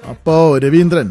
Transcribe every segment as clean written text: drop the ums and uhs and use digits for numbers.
അപ്പോ രവീന്ദ്രൻ,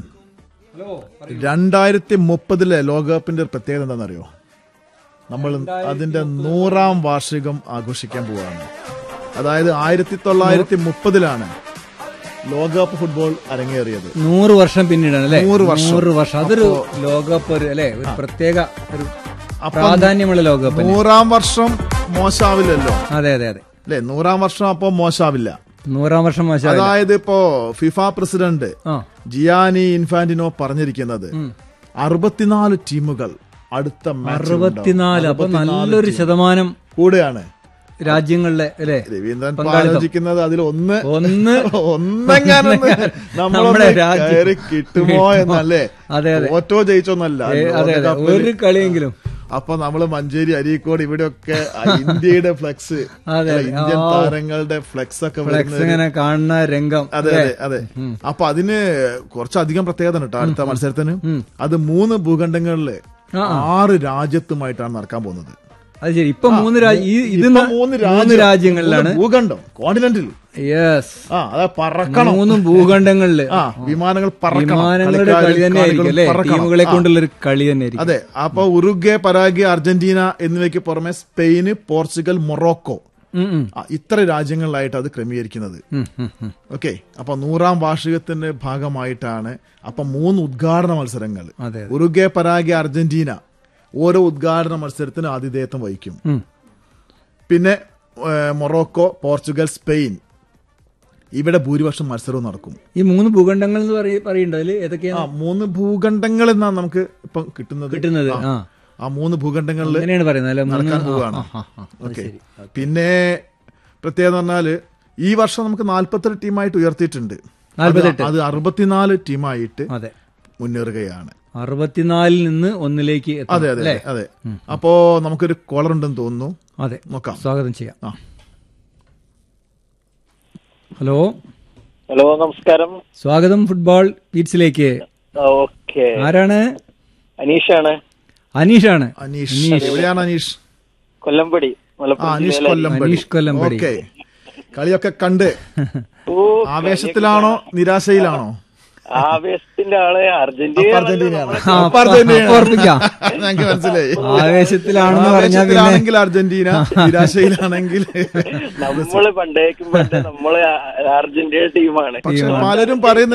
2030 ലോകകപ്പിന്റെ പ്രത്യേകത എന്താണെന്നറിയോ? നമ്മൾ അതിന്റെ 100ാം വാർഷികം ആഘോഷിക്കാൻ പോവുകയാണ്. അതായത് 1930 ലോകകപ്പ് ഫുട്ബോൾ അരങ്ങേറിയത്. 100 വർഷം പിന്നീടാണ് അല്ലെ? 100 വർഷം. അതൊരു ലോകകപ്പ് അല്ലെ, ഒരു പ്രത്യേക ഒരു പ്രാധാന്യമുള്ള ലോകകപ്പ്. 100ാം വർഷം മോശാവില്ലല്ലോ. അതെ അതെ അതെ അല്ലെ, 100ാം വർഷം അപ്പൊ മോശാവില്ല. 100ാം വർഷം മോശം. അതായത് ഇപ്പോ ഫിഫ പ്രസിഡന്റ് ജിയാനി ഇൻഫാന്റിനോ പറഞ്ഞിരിക്കുന്നത് 64 ടീമുകൾ അടുത്ത 64. അപ്പൊ നല്ലൊരു ശതമാനം കൂടുകയാണ് രാജ്യങ്ങളിലെ അല്ലെ. രവീന്ദ്രൻ ആലോചിക്കുന്നത് അതിൽ നമ്മുടെ കയറി കിട്ടുമോ എന്നല്ലേ? ഓറ്റോ ജയിച്ചോന്നല്ല, ഒരു കളിയെങ്കിലും. അപ്പൊ നമ്മള് മഞ്ചേരി, അരീക്കോട് ഇവിടെയൊക്കെ ഇന്ത്യയുടെ ഫ്ലെക്സ്, ഇന്ത്യൻ താരങ്ങളുടെ ഫ്ലെക്സ് ഒക്കെ ഇങ്ങനെ കാണുന്ന രംഗം. അതെ അതെ അതെ. അപ്പൊ അതിന് കുറച്ചധികം പ്രത്യേകത കേട്ടോ അടുത്ത മത്സരത്തിന്. അത് 3 ഭൂഖണ്ഡങ്ങളില് 6 രാജ്യത്തുമായിട്ടാണ് നടക്കാൻ പോകുന്നത്. അത് ശരി. ഇപ്പൊ 3 രാജ്യങ്ങളിലാണ് ഭൂഖണ്ഡം, കോണ്ടിനെന്റിൽ. യെസ്. പറക്കണം 3 ഭൂഖണ്ഡങ്ങളില് വിമാനങ്ങളുടെ കളി തന്നെ ആയിരിക്കും അല്ലെ, ടീമുകളെ കൊണ്ടുള്ളൊരു കളി തന്നെ ആയിരിക്കും. അതെ. അപ്പൊ ഉറുഗ്വേ, പരാഗ്വേ, അർജന്റീന എന്നിവയ്ക്ക് പുറമെ സ്പെയിന്, പോർച്ചുഗൽ, മൊറോക്കോ, ഇത്ര രാജ്യങ്ങളിലായിട്ട് അത് ക്രമീകരിക്കുന്നത്. ഓക്കെ. അപ്പൊ 100ാം വാർഷികത്തിന്റെ ഭാഗമായിട്ടാണ് അപ്പൊ 3 ഉദ്ഘാടന മത്സരങ്ങൾ. ഉറുഗ്വേ, പരാഗ്വേ, അർജന്റീന ഓരോ ഉദ്ഘാടന മത്സരത്തിന് ആതിഥേയത്വം വഹിക്കും. പിന്നെ മൊറോക്കോ, പോർച്ചുഗൽ, സ്പെയിൻ ഇവിടെ ഭൂരിപക്ഷം മത്സരവും നടക്കും. ഈ 3 ഭൂഖണ്ഡങ്ങൾ എന്ന് പറയുന്നുണ്ട്. ഏതൊക്കെയാണ് 3 ഭൂഖണ്ഡങ്ങൾ എന്നാണ് നമുക്ക് ഇപ്പം കിട്ടുന്നത്. ആ 3 ഭൂഖണ്ഡങ്ങളിൽ നടക്കാൻ പോവുകയാണ്. ഓക്കെ. പിന്നെ പ്രത്യേകത പറഞ്ഞാല് ഈ വർഷം നമുക്ക് 48 ടീമായിട്ട് ഉയർത്തിയിട്ടുണ്ട്. അത് 64 ടീമായിട്ട് മുന്നേറുകയാണ്. 64 നിന്ന് 1ലേക്ക്. അതെ അതെ അതെ. അപ്പോ നമുക്കൊരു കോളർ ഉണ്ടെന്ന് തോന്നുന്നു. അതെ, നോക്കാം. സ്വാഗതം ചെയ്യാം. ഹലോ ഹലോ, നമസ്കാരം. സ്വാഗതം ഫുട്ബോൾ ബീറ്റ്സിലേക്ക്. ഓക്കെ. ആരാണ്? അനീഷാണ്. അനീഷാണ്. എവിടെയാണ് അനീഷ്? കൊല്ലംപടി. അനീഷ് കൊല്ലംപടി. ഓക്കെ. കളിയൊക്കെ കണ്ട് ആവേശത്തിലാണോ നിരാശയിലാണോ? ആവേശത്തിന്റെ ആള് അർജന്റീനയാണ്. ഞങ്ങൾക്ക് മനസ്സിലായി. ആവേശത്തിലാണെങ്കിൽ അർജന്റീന, നിരാശയിലാണെങ്കിൽ നമ്മള് പണ്ടേക്കും നമ്മള് അർജന്റീന ടീമാണ്. പക്ഷെ പലരും പറയുന്നത്